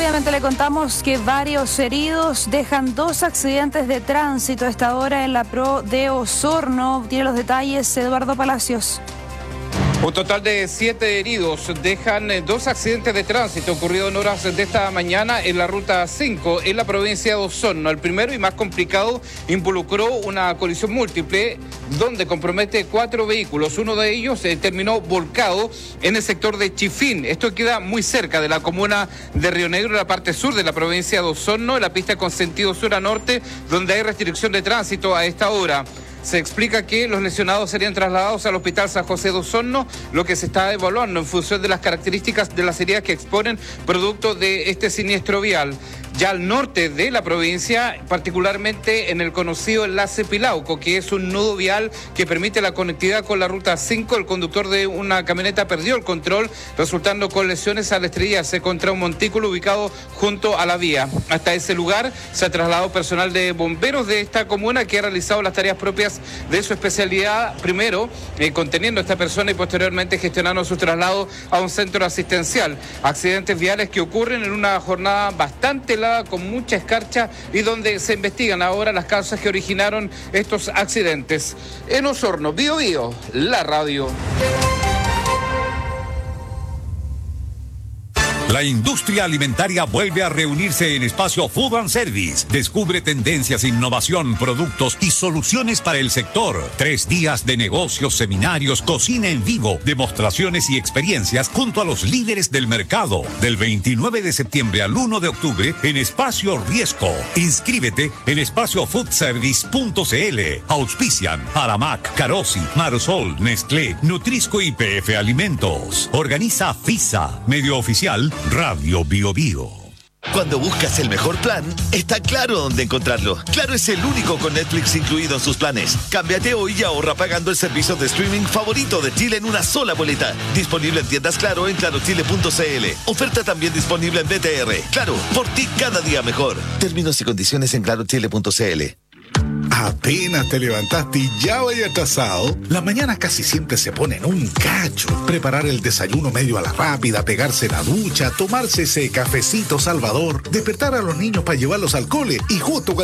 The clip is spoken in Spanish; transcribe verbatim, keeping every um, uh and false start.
Rápidamente le contamos que varios heridos dejan dos accidentes de tránsito a esta hora en la Pro de Osorno. Tiene los detalles Eduardo Palacios. Un total de siete heridos dejan dos accidentes de tránsito ocurridos en horas de esta mañana en la ruta cinco en la provincia de Osorno. El primero y más complicado involucró una colisión múltiple donde compromete cuatro vehículos. Uno de ellos eh, terminó volcado en el sector de Chifín. Esto queda muy cerca de la comuna de Río Negro, en la parte sur de la provincia de Osorno, en la pista con sentido sur a norte, donde hay restricción de tránsito a esta hora. Se explica que los lesionados serían trasladados al Hospital San José de Osorno, lo que se está evaluando en función de las características de las heridas que exponen producto de este siniestro vial. Ya al norte de la provincia, particularmente en el conocido enlace Pilauco, que es un nudo vial que permite la conectividad con la ruta cinco, el conductor de una camioneta perdió el control, resultando con lesiones al estrellarse contra un montículo ubicado junto a la vía. Hasta ese lugar se ha trasladado personal de bomberos de esta comuna que ha realizado las tareas propias de su especialidad, primero eh, conteniendo a esta persona y posteriormente gestionando su traslado a un centro asistencial. Accidentes viales que ocurren en una jornada bastante larga, con mucha escarcha y donde se investigan ahora las causas que originaron estos accidentes. En Osorno, Bío Bío, la radio. La industria alimentaria vuelve a reunirse en Espacio Food and Service. Descubre tendencias, innovación, productos y soluciones para el sector. Tres días de negocios, seminarios, cocina en vivo, demostraciones y experiencias junto a los líderes del mercado. Del veintinueve de septiembre al uno de octubre en Espacio Riesco. Inscríbete en espacio food service punto c l. Auspician Aramac, Carosi, Marosol, Nestlé, Nutrisco y P F Alimentos. Organiza FISA, medio oficial Radio Bío Bío. Cuando buscas el mejor plan, está claro dónde encontrarlo. Claro es el único con Netflix incluido en sus planes. Cámbiate hoy y ahorra pagando el servicio de streaming favorito de Chile en una sola boleta. Disponible en tiendas Claro en claro chile punto c l. Oferta también disponible en B T R. Claro, por ti cada día mejor. Términos y condiciones en claro chile punto c l. Apenas te levantaste y ya vaya atrasado. Las mañanas casi siempre se ponen un cacho. Preparar el desayuno medio a la rápida, pegarse la ducha, tomarse ese cafecito salvador, despertar a los niños para llevarlos al cole y justo